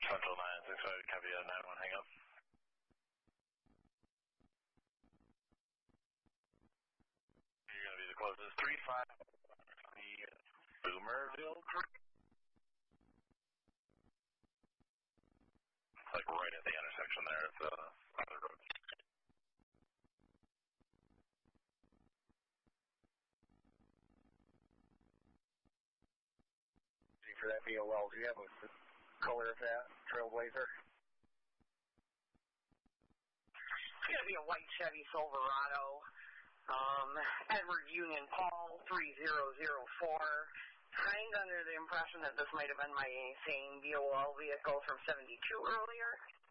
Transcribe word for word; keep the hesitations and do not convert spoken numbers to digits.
Central nine six five, copy out nine one, hang up. You're going to be the closest. three five, the Boomerville. It's like right at the intersection there of the other road. For that B O L, do you have a color of that, Trailblazer? It's going to be a white Chevy Silverado. Um, Edward Union Paul, three zero zero four. Kind of under the impression that this might have been my same B O L vehicle from seventy-two earlier.